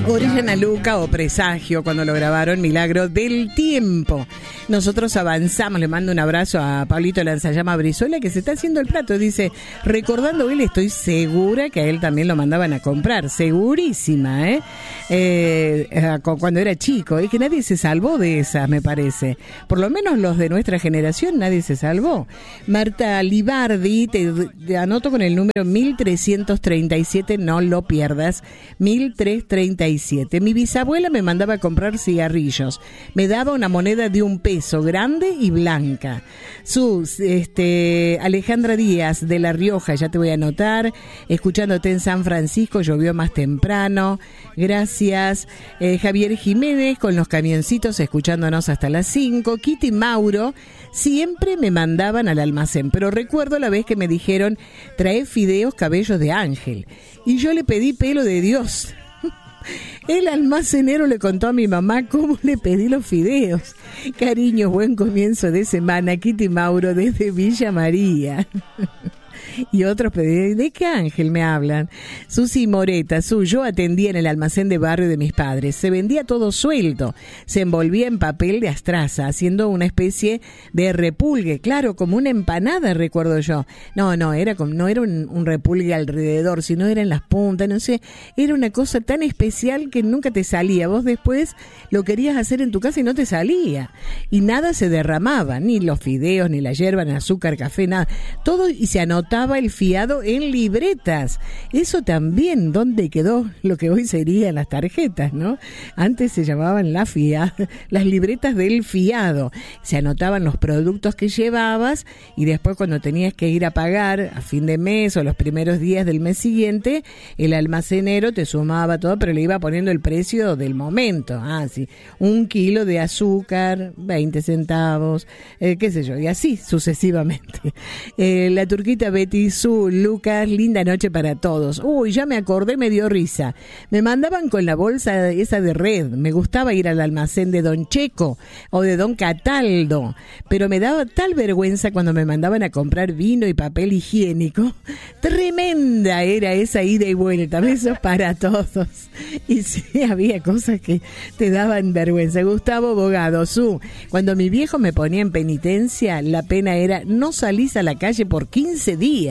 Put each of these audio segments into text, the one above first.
Orellana Luca o Presagio, cuando lo grabaron, Milagro del Tiempo. Nosotros avanzamos, le mando un abrazo a Pablito Lanzallama Brizuela, que se está haciendo el plato. Dice, recordando él, estoy segura que a él también lo mandaban a comprar, segurísima, cuando era chico. Es que nadie se salvó de esas, me parece. Por lo menos los de nuestra generación, nadie se salvó. Marta Libardi, te anoto con el número 1337, no lo pierdas, 1337. Mi bisabuela me mandaba a comprar cigarrillos. Me daba una moneda de $1 grande y blanca. Alejandra Díaz de La Rioja, ya te voy a anotar. Escuchándote en San Francisco, llovió más temprano. Gracias. Javier Jiménez con los camioncitos escuchándonos hasta las 5. Kitty Mauro, siempre me mandaban al almacén, pero recuerdo la vez que me dijeron, trae fideos cabellos de ángel. Y yo le pedí pelo de Dios. El almacenero le contó a mi mamá cómo le pedí los fideos. Cariño, buen comienzo de semana. Kitty Mauro desde Villa María. Y otros pedidos, ¿de qué ángel me hablan? Susi Moreta, yo atendía en el almacén de barrio de mis padres. Se vendía todo suelto, se envolvía en papel de astraza, haciendo una especie de repulgue, claro, como una empanada, recuerdo yo. No era un repulgue alrededor, sino era en las puntas, no sé, era una cosa tan especial que nunca te salía. Vos después lo querías hacer en tu casa y no te salía. Y nada se derramaba, ni los fideos, ni la yerba, ni azúcar, café, nada. Todo, y se anotaba el fiado en libretas. Eso también, ¿dónde quedó lo que hoy serían las tarjetas, no? Antes se llamaban las libretas del fiado. Se anotaban los productos que llevabas y después cuando tenías que ir a pagar a fin de mes o los primeros días del mes siguiente, el almacenero te sumaba todo, pero le iba poniendo el precio del momento. Sí, 1 kilo de azúcar, 20 centavos, qué sé yo, y así sucesivamente. La turquita Betty Lucas, linda noche para todos. Uy, ya me acordé, me dio risa. Me mandaban con la bolsa esa de red. Me gustaba ir al almacén de Don Checo o de Don Cataldo, pero me daba tal vergüenza cuando me mandaban a comprar vino y papel higiénico. Tremenda era esa ida y vuelta, besos para todos. Y sí, había cosas que te daban vergüenza. Gustavo Bogado, cuando mi viejo me ponía en penitencia, la pena era no salís a la calle por 15 días.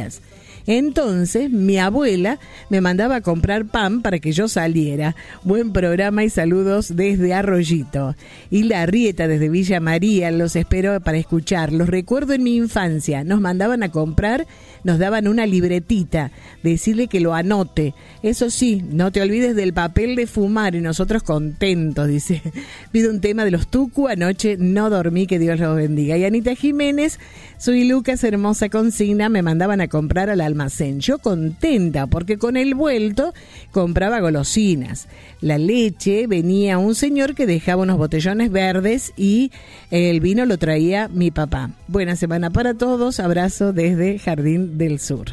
Entonces mi abuela me mandaba a comprar pan para que yo saliera. Buen programa y saludos desde Arroyito. Y la Rieta desde Villa María, los espero para escuchar. Los recuerdo en mi infancia. Nos mandaban a comprar, nos daban una libretita, decirle que lo anote. Eso sí, no te olvides del papel de fumar, y nosotros contentos, dice. Pido un tema de los Tucu, anoche no dormí, que Dios los bendiga. Y Anita Jiménez, soy Lucas, hermosa consigna, me mandaban a comprar al almacén. Yo contenta, porque con el vuelto compraba golosinas. La leche, venía un señor que dejaba unos botellones verdes y el vino lo traía mi papá. Buena semana para todos, abrazo desde Jardín del Sur.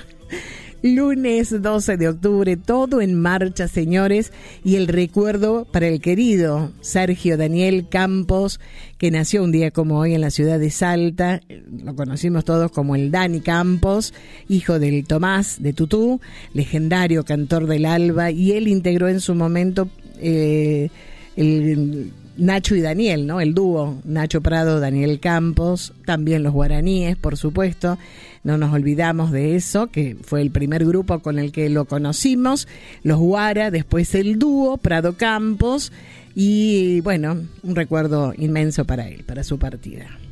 Lunes 12 de octubre, todo en marcha, señores, y el recuerdo para el querido Sergio Daniel Campos, que nació un día como hoy en la ciudad de Salta. Lo conocimos todos como el Dani Campos, hijo del Tomás de Tutú, legendario cantor del Alba, y él integró en su momento el Nacho y Daniel, ¿no? El dúo Nacho Prado, Daniel Campos, también los Guaraníes, por supuesto. No nos olvidamos de eso, que fue el primer grupo con el que lo conocimos, los Guara, después el dúo Prado Campos, y bueno, un recuerdo inmenso para él, para su partida.